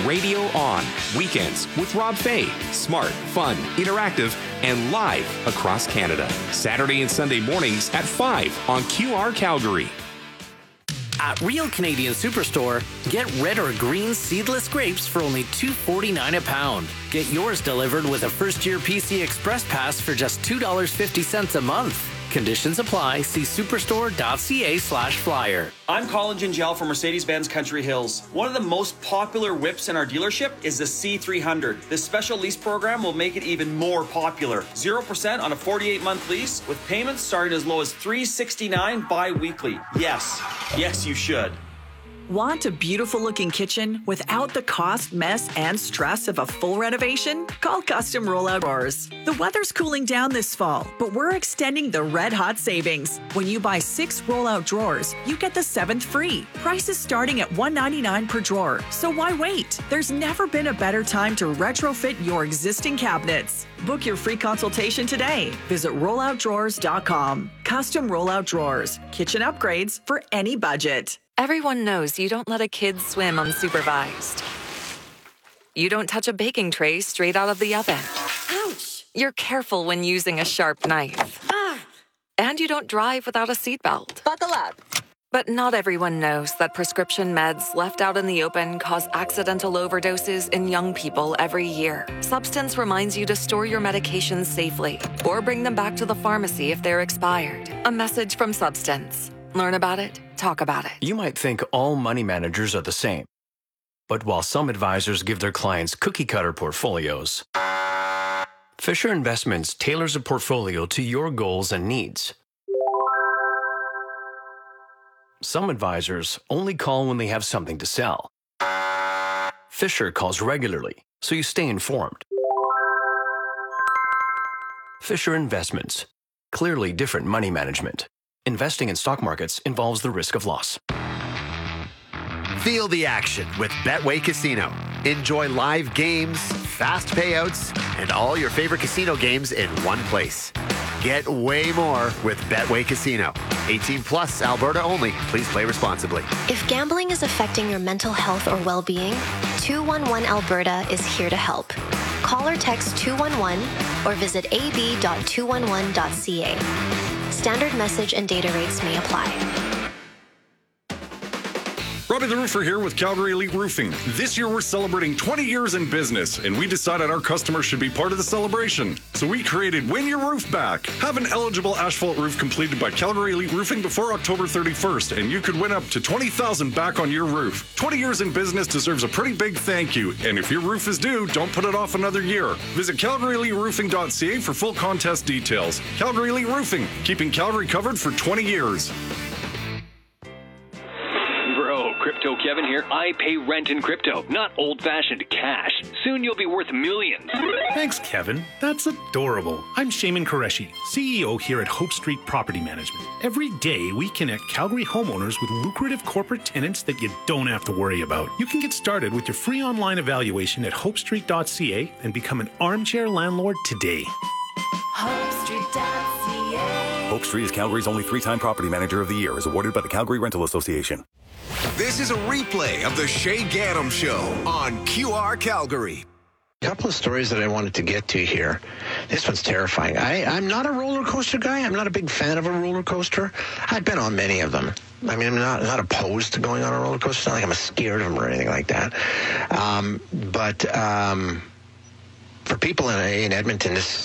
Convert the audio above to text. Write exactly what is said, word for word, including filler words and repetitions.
Radio On. Weekends with Rob Fay. Smart, fun, interactive, and live across Canada. Saturday and Sunday mornings at five on Q R Calgary. At Real Canadian Superstore, get red or green seedless grapes for only two dollars and forty-nine cents a pound. Get yours delivered with a first-year P C Express Pass for just two dollars and fifty cents a month. Conditions apply. See superstore.ca slash flyer. I'm Colin Gingell from Mercedes-Benz Country Hills. One of the most popular whips in our dealership is the C three hundred. This special lease program will make it even more popular. zero percent on a forty-eight month lease with payments starting as low as three hundred sixty-nine dollars bi-weekly. Yes, yes you should. Want a beautiful looking kitchen without the cost, mess, and stress of a full renovation? Call Custom Rollout Drawers. The weather's cooling down this fall, but we're extending the red hot savings. When you buy six rollout drawers, you get the seventh free. Prices starting at one hundred ninety-nine dollars per drawer. So why wait? There's never been a better time to retrofit your existing cabinets. Book your free consultation today. Visit rollout drawers dot com. Custom Rollout Drawers. Kitchen upgrades for any budget. Everyone knows you don't let a kid swim unsupervised. You don't touch a baking tray straight out of the oven. Ouch! You're careful when using a sharp knife. Ah. And you don't drive without a seatbelt. Buckle up. But not everyone knows that prescription meds left out in the open cause accidental overdoses in young people every year. Substance reminds you to store your medications safely or bring them back to the pharmacy if they're expired. A message from Substance. Learn about it. Talk about it. You might think all money managers are the same. But while some advisors give their clients cookie-cutter portfolios, Fisher Investments tailors a portfolio to your goals and needs. Some advisors only call when they have something to sell. Fisher calls regularly, so you stay informed. Fisher Investments. Clearly different money management. Investing in stock markets involves the risk of loss. Feel the action with Betway Casino. Enjoy live games, fast payouts, and all your favorite casino games in one place. Get way more with Betway Casino. eighteen plus, Alberta only. Please play responsibly. If gambling is affecting your mental health or well-being, two one one Alberta is here to help. Call or text two one one or visit a b dot two one one dot c a. Standard message and data rates may apply. Robbie the Roofer here with Calgary Elite Roofing. This year we're celebrating twenty years in business, and we decided our customers should be part of the celebration. So we created Win Your Roof Back. Have an eligible asphalt roof completed by Calgary Elite Roofing before October thirty-first, and you could win up to twenty thousand dollars back on your roof. twenty years in business deserves a pretty big thank you, and if your roof is due, don't put it off another year. Visit calgary elite roofing dot c a for full contest details. Calgary Elite Roofing, keeping Calgary covered for twenty years. Bro, Crypto Kevin here. I pay rent in crypto, not old-fashioned cash. Soon you'll be worth millions. Thanks, Kevin. That's adorable. I'm Shaman Qureshi, C E O here at Hope Street Property Management. Every day, we connect Calgary homeowners with lucrative corporate tenants that you don't have to worry about. You can get started with your free online evaluation at hope street dot c a and become an armchair landlord today. hope street dot c a. Hope Street is Calgary's only three-time property manager of the year, as awarded by the Calgary Rental Association. This is a replay of the Shay Gaddam Show on Q R Calgary. A couple of stories that I wanted to get to here. This one's terrifying. I, I'm not a roller coaster guy. I'm not a big fan of a roller coaster. I've been on many of them. I mean, I'm not not opposed to going on a roller coaster. It's not like I'm scared of them or anything like that. Um, but um, for people in, in Edmonton, this